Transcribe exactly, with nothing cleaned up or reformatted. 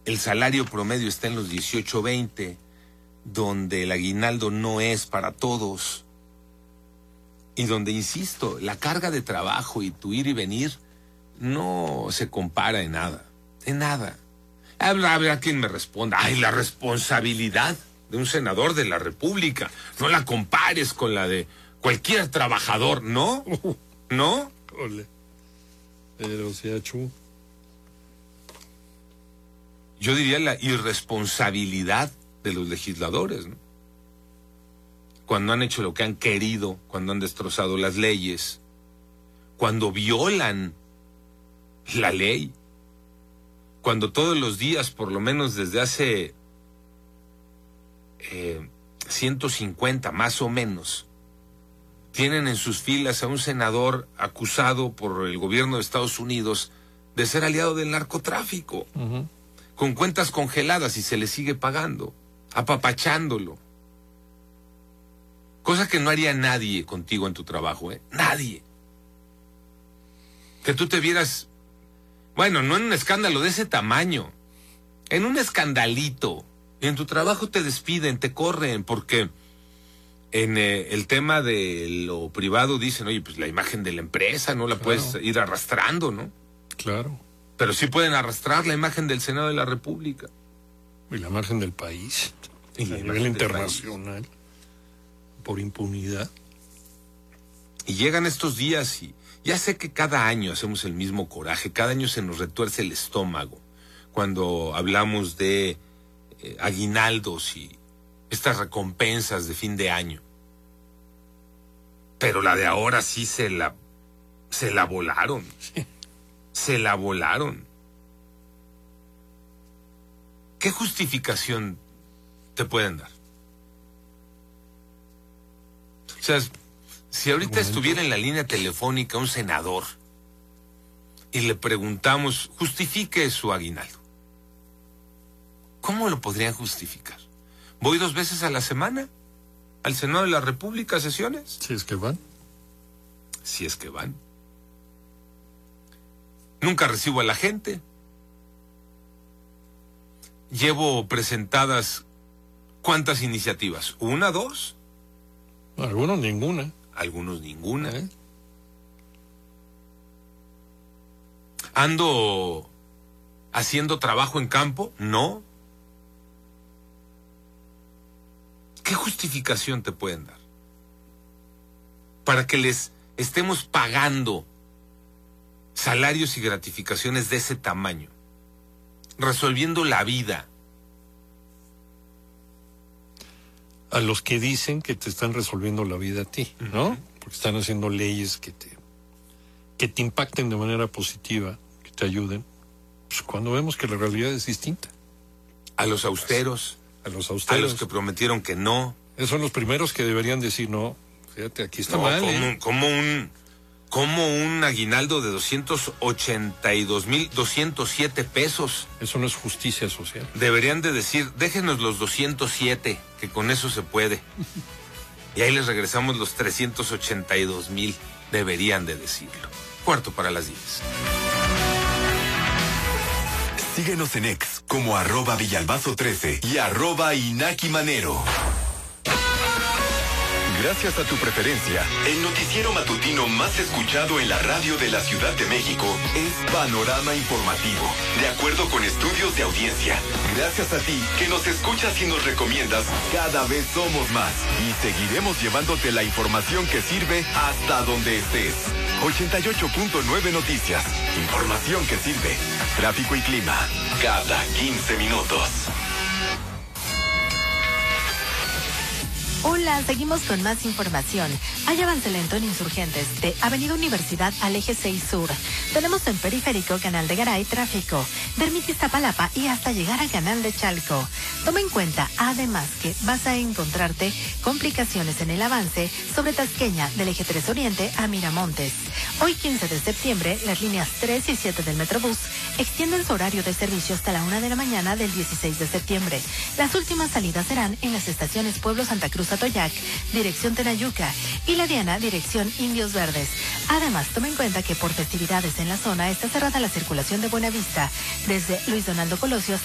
el salario promedio está en los dieciocho, veinte, donde el aguinaldo no es para todos, y donde, insisto, la carga de trabajo y tu ir y venir no se compara en nada, en nada. Habrá, habrá quien me responda, ay, la responsabilidad de un senador de la República, no la compares con la de cualquier trabajador, ¿no? ¿No? Ole. Pero se ha hecho. Yo diría la irresponsabilidad de los legisladores, ¿no? Cuando han hecho lo que han querido, cuando han destrozado las leyes, cuando violan la ley, cuando todos los días, por lo menos desde hace eh, ciento cincuenta más o menos, tienen en sus filas a un senador acusado por el gobierno de Estados Unidos de ser aliado del narcotráfico, uh-huh. con cuentas congeladas y se le sigue pagando, apapachándolo. Cosa que no haría nadie contigo en tu trabajo, ¿eh? Nadie. Que tú te vieras, bueno, no en un escándalo de ese tamaño, en un escandalito. Y en tu trabajo te despiden, te corren, porque en eh, el tema de lo privado dicen, oye, pues la imagen de la empresa no la claro. puedes ir arrastrando, ¿no? Claro. Pero sí pueden arrastrar la imagen del Senado de la República. Y la imagen del país. Y la a nivel internacional. Por impunidad. Y llegan estos días y ya sé que cada año hacemos el mismo coraje, cada año se nos retuerce el estómago cuando hablamos de eh, aguinaldos y estas recompensas de fin de año. Pero la de ahora sí se la se la volaron. Sí. Se la volaron. ¿Qué justificación te pueden dar? O sea, si ahorita estuviera en la línea telefónica un senador y le preguntamos, justifique su aguinaldo, ¿cómo lo podrían justificar? ¿Voy dos veces a la semana al Senado de la República a sesiones? Si es que van. Si es que van. Nunca recibo a la gente. Llevo presentadas ¿cuántas iniciativas? ¿Una, dos? Algunos ninguna. Algunos ninguna. ¿Eh? ¿Ando haciendo trabajo en campo? No. ¿Qué justificación te pueden dar para que les estemos pagando salarios y gratificaciones de ese tamaño, resolviendo la vida? A los que dicen que te están resolviendo la vida a ti, ¿no? Uh-huh. Porque están haciendo leyes que te que te impacten de manera positiva, que te ayuden. Pues cuando vemos que la realidad es distinta. A los austeros, a los austeros, a los que prometieron que no. Esos son los primeros que deberían decir, no, fíjate, aquí está no, mal. Como, ¿eh? como un como un aguinaldo de doscientos ochenta y dos mil doscientos siete pesos. Eso no es justicia social. Deberían de decir, déjenos los doscientos siete, que con eso se puede. Y ahí les regresamos los trescientos ochenta y dos mil. Deberían de decirlo. Cuarto para las diez. Síguenos en X como arroba Villalbazo trece y arroba Inaki Manero. Gracias a tu preferencia, el noticiero matutino más escuchado en la radio de la Ciudad de México es Panorama Informativo, de acuerdo con estudios de audiencia. Gracias a ti, que nos escuchas y nos recomiendas, cada vez somos más y seguiremos llevándote la información que sirve hasta donde estés. ochenta y ocho punto nueve Noticias, información que sirve. Tráfico y clima, cada quince minutos. Hola, seguimos con más información. Hay avance lento en Insurgentes, de Avenida Universidad al Eje seis Sur. Tenemos en Periférico, Canal de Garay, tráfico, de Ermita Iztapalapa y hasta llegar al Canal de Chalco. Toma en cuenta, además, que vas a encontrarte complicaciones en el avance sobre Tasqueña, del Eje tres Oriente a Miramontes. Hoy, quince de septiembre, las líneas tres y siete del Metrobús extienden su horario de servicio hasta la una de la mañana del dieciséis de septiembre. Las últimas salidas serán en las estaciones Pueblo Santa Cruz Atoyac, dirección Tenayuca, y La Diana, dirección Indios Verdes. Además, toma en cuenta que por festividades en la zona está cerrada la circulación de Buenavista desde Luis Donaldo Colosio